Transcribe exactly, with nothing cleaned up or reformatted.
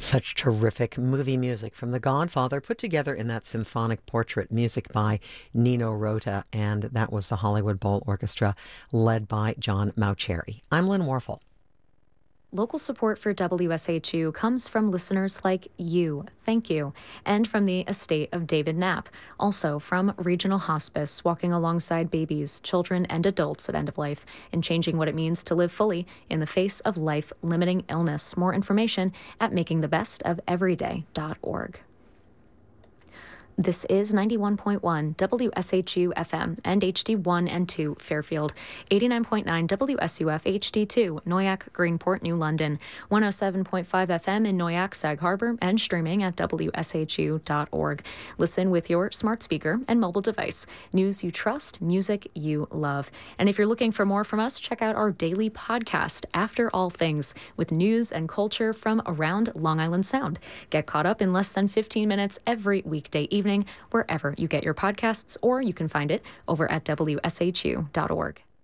Such terrific movie music from The Godfather, put together in that symphonic portrait, music by Nino Rota, and that was the Hollywood Bowl Orchestra, led by John Mauceri. I'm Lynn Warfel. Local support for W S H U comes from listeners like you, thank you, and from the estate of David Knapp, also from Regional Hospice, walking alongside babies, children, and adults at end of life and changing what it means to live fully in the face of life-limiting illness. More information at making the best of everyday dot org. This is ninety-one point one W S H U F M and H D one and two Fairfield, eighty-nine point nine W S U F H D two Noyac, Greenport, New London, one oh seven point five F M in Noyac, Sag Harbor, and streaming at W S H U dot org. Listen with your smart speaker and mobile device. News you trust, music you love. And if you're looking for more from us, check out our daily podcast, After All Things, with news and culture from around Long Island Sound. Get caught up in less than fifteen minutes every weekday evening, wherever you get your podcasts, or you can find it over at W S H U dot org.